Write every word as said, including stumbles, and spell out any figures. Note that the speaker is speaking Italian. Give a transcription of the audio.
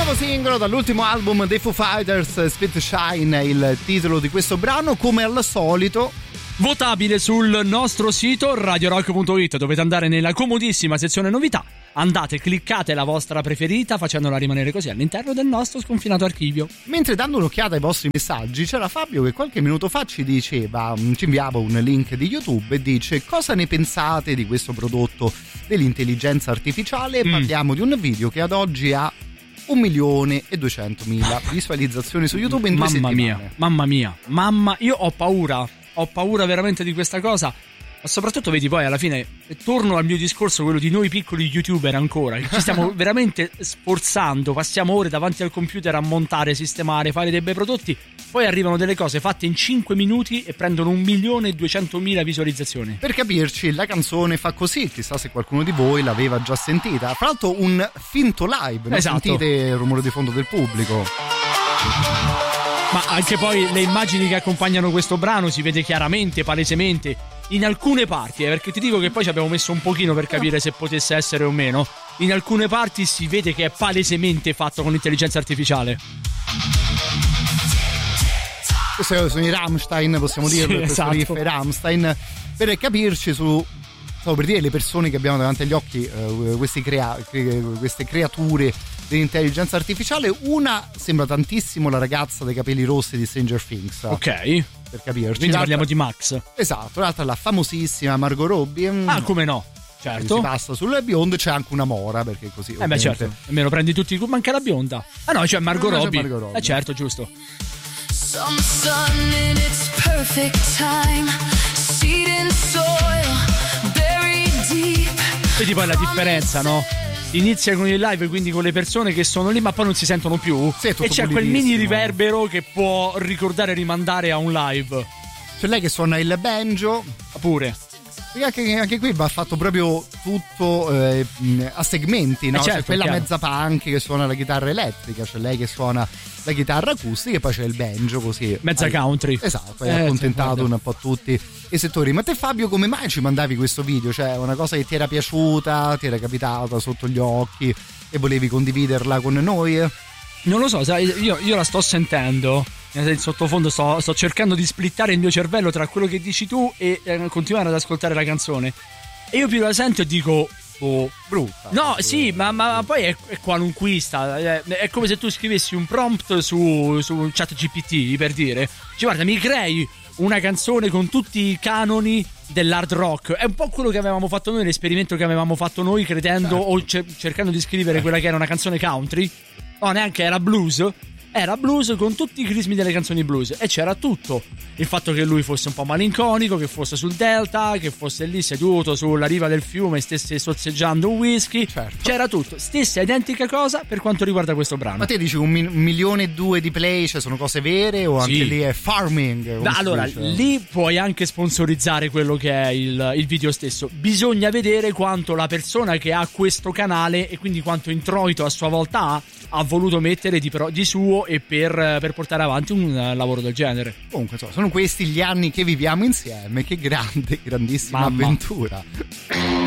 Nuovo singolo dall'ultimo album dei Foo Fighters, Spit Shine, il titolo di questo brano, come al solito votabile sul nostro sito radio rock punto it. Dovete andare nella comodissima sezione novità, andate, cliccate la vostra preferita facendola rimanere così all'interno del nostro sconfinato archivio. Mentre dando un'occhiata ai vostri messaggi, c'era Fabio che qualche minuto fa ci diceva, ci inviava un link di YouTube e dice: cosa ne pensate di questo prodotto dell'intelligenza artificiale? Mm. Parliamo di un video che ad oggi ha un milione e duecentomila visualizzazioni su YouTube in due Mamma settimane. mia, mamma mia, mamma, io ho paura, ho paura veramente di questa cosa. Ma soprattutto vedi poi alla fine, torno al mio discorso, quello di noi piccoli youtuber ancora, che ci stiamo veramente sforzando, passiamo ore davanti al computer a montare, sistemare, fare dei bei prodotti, poi arrivano delle cose fatte in cinque minuti e prendono un milione e duecentomila visualizzazioni. Per capirci, la canzone fa così, chissà se qualcuno di voi l'aveva già sentita. Fra l'altro un finto live, non esatto. Sentite il rumore di fondo del pubblico. Ma anche poi le immagini che accompagnano questo brano si vede chiaramente, palesemente, in alcune parti, eh, perché ti dico che poi ci abbiamo messo un pochino per capire se potesse essere o meno. In alcune parti si vede che è palesemente fatto con l'intelligenza artificiale. Questi sono i Rammstein, possiamo Sì, dirlo, esatto. riff ai Rammstein. Per capirci su, stavo per dire, le persone che abbiamo davanti agli occhi, eh, questi crea, queste creature dell'intelligenza artificiale. Una sembra tantissimo la ragazza dei capelli rossi di Stranger Things. Ok. Per capirci. Quindi parliamo di Max. Esatto, l'altra è la famosissima Margot Robbie. Ah, come no? Certo. Si passa sul biondo, c'è anche una mora, perché così. Eh beh, certo. Almeno prendi tutti. Manca la bionda. Ah no, c'è Margot No, c'è Robbie. Margot Robbie. Eh certo, giusto. Some sun in its perfect time, seed and soil buried deep. Vedi poi la differenza, no? Inizia con il live, quindi con le persone che sono lì ma poi non si sentono più, sì, e c'è quel mini riverbero che può ricordare e rimandare a un live. C'è lei che suona il banjo pure. Anche, anche qui va fatto proprio tutto eh, a segmenti, no? Eh certo, c'è quella chiaro. mezza punk che suona la chitarra elettrica, c'è lei che suona la chitarra acustica e poi c'è il banjo, così mezza hai, country. Esatto, hai eh, accontentato sì, un po' tutti i settori. Ma te Fabio, come mai ci mandavi questo video? Cioè una cosa che ti era piaciuta, ti era capitata sotto gli occhi e volevi condividerla con noi? Non lo so, sai, io, io la sto sentendo in sottofondo, sto, sto cercando di splittare il mio cervello tra quello che dici tu e eh, continuare ad ascoltare la canzone, e io più la sento e dico oh, brutta. No, sì, ma, ma poi è, è qualunquista, è, è come se tu scrivessi un prompt su, su ChatGPT, per dire, cioè, guarda, mi crei una canzone con tutti i canoni dell'hard rock. È un po' quello che avevamo fatto noi, l'esperimento che avevamo fatto noi, credendo certo. o cer- cercando di scrivere quella che era una canzone country. No, neanche, era blues. Era blues con tutti i crismi delle canzoni blues, e c'era tutto. Il fatto che lui fosse un po' malinconico, che fosse sul delta, che fosse lì seduto sulla riva del fiume e stesse sozzeggiando un whisky, certo. C'era tutto, stessa identica cosa per quanto riguarda questo brano. Ma te dici un, mi- un milione e due di play, cioè sono cose vere o anche sì. lì è farming? Da, allora, lì puoi anche sponsorizzare quello che è il, il video stesso. Bisogna vedere quanto la persona che ha questo canale, e quindi quanto introito a sua volta ha, ha voluto mettere di, pro, di suo e per, per portare avanti un uh, lavoro del genere. Comunque, insomma, sono questi gli anni che viviamo insieme. Che grande, grandissima Mamma. avventura.